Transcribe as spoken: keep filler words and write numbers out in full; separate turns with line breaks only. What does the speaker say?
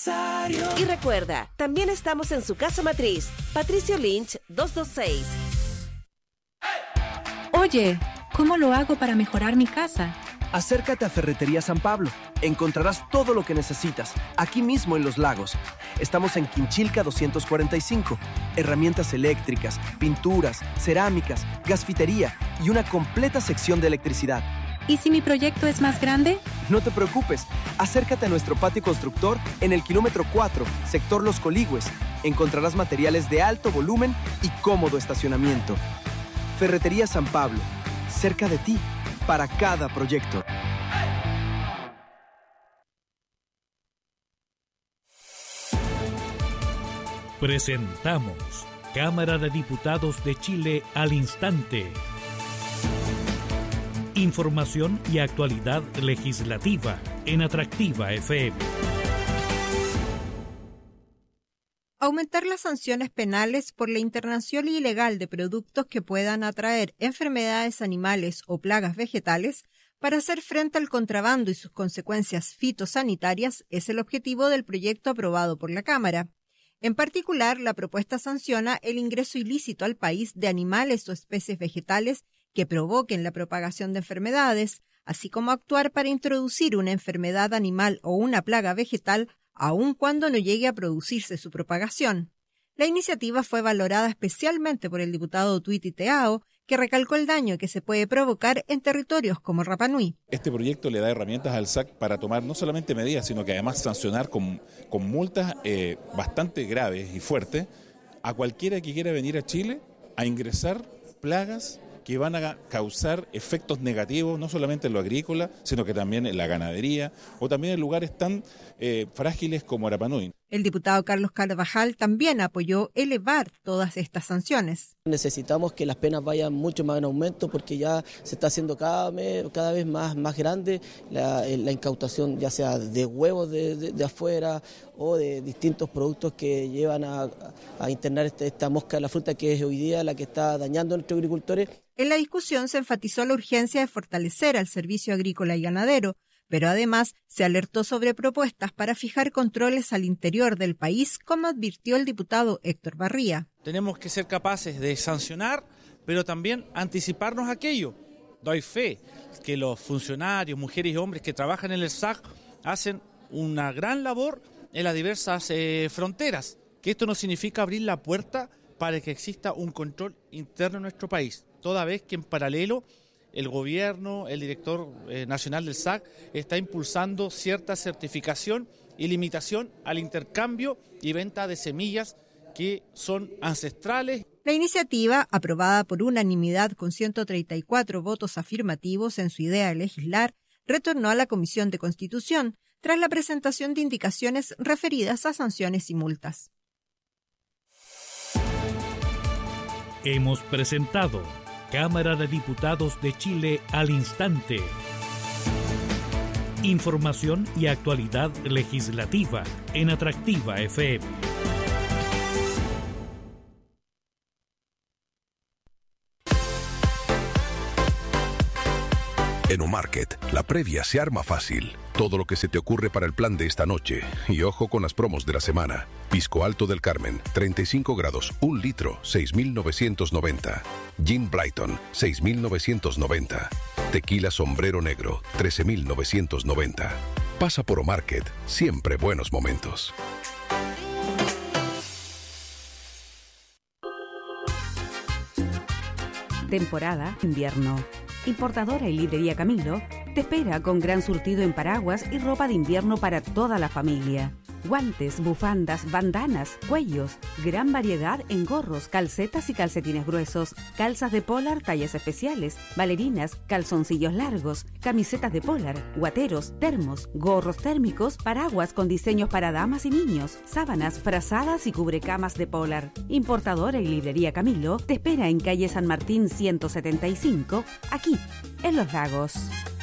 aniversario.
Y recuerda, también estamos en su casa matriz, Patricio Lynch doscientos veintiséis.
Oye, ¿cómo lo hago para mejorar mi casa?
Acércate a Ferretería San Pablo. Encontrarás todo lo que necesitas, aquí mismo en Los Lagos. Estamos en Quinchilca doscientos cuarenta y cinco. Herramientas eléctricas, pinturas, cerámicas, gasfitería y una completa sección de electricidad.
¿Y si mi proyecto es más grande?
No te preocupes. Acércate a nuestro patio constructor en el kilómetro cuatro, sector Los Coligües. Encontrarás materiales de alto volumen y cómodo estacionamiento. Ferretería San Pablo, cerca de ti, para cada proyecto.
Presentamos Cámara de Diputados de Chile al instante. Información y actualidad legislativa en Atractiva F M.
Aumentar las sanciones penales por la internación ilegal de productos que puedan atraer enfermedades animales o plagas vegetales para hacer frente al contrabando y sus consecuencias fitosanitarias es el objetivo del proyecto aprobado por la Cámara. En particular, la propuesta sanciona el ingreso ilícito al país de animales o especies vegetales que provoquen la propagación de enfermedades, así como actuar para introducir una enfermedad animal o una plaga vegetal aun cuando no llegue a producirse su propagación. La iniciativa fue valorada especialmente por el diputado Twiti Teao, que recalcó el daño que se puede provocar en territorios como Rapa Nui.
Este proyecto le da herramientas al S A C para tomar no solamente medidas, sino que además sancionar con, con multas eh, bastante graves y fuertes a cualquiera que quiera venir a Chile a ingresar plagas que van a causar efectos negativos, no solamente en lo agrícola, sino que también en la ganadería o también en lugares tan eh, frágiles como Rapa Nui.
El diputado Carlos Carvajal también apoyó elevar todas estas sanciones.
Necesitamos que las penas vayan mucho más en aumento porque ya se está haciendo cada, mes, cada vez más, más grande la, la incautación, ya sea de huevos de, de, de afuera o de distintos productos que llevan a, a internar este, esta mosca de la fruta que es hoy día la que está dañando a nuestros agricultores.
En la discusión se enfatizó la urgencia de fortalecer al servicio agrícola y ganadero, pero además se alertó sobre propuestas para fijar controles al interior del país, como advirtió el diputado Héctor Barría.
Tenemos que ser capaces de sancionar, pero también anticiparnos a aquello. Doy fe que los funcionarios, mujeres y hombres que trabajan en el S A C hacen una gran labor en las diversas eh, fronteras, que esto no significa abrir la puerta para que exista un control interno en nuestro país, toda vez que en paralelo el gobierno, el director eh, nacional del S A C está impulsando cierta certificación y limitación al intercambio y venta de semillas que son ancestrales.
La iniciativa, aprobada por unanimidad con ciento treinta y cuatro votos afirmativos en su idea de legislar, retornó a la Comisión de Constitución tras la presentación de indicaciones referidas a sanciones y multas.
Hemos presentado Cámara de Diputados de Chile al instante. Información y actualidad legislativa en Atractiva F M.
En Omarket, la previa se arma fácil. Todo lo que se te ocurre para el plan de esta noche. Y ojo con las promos de la semana. Pisco Alto del Carmen, treinta y cinco grados, un litro, seis mil novecientos noventa. Gin Brighton, seis mil novecientos noventa. Tequila Sombrero Negro, trece mil novecientos noventa. Pasa por Omarket, siempre buenos momentos.
Temporada invierno. Importadora y Librería Camilo te espera con gran surtido en paraguas y ropa de invierno para toda la familia. Guantes, bufandas, bandanas, cuellos, gran variedad en gorros, calcetas y calcetines gruesos, calzas de polar, tallas especiales, bailarinas, calzoncillos largos, camisetas de polar, guateros, termos, gorros térmicos, paraguas con diseños para damas y niños, sábanas, frazadas y cubrecamas de polar. Importadora y Librería Camilo te espera en calle San Martín ciento setenta y cinco, aquí, en Los Lagos.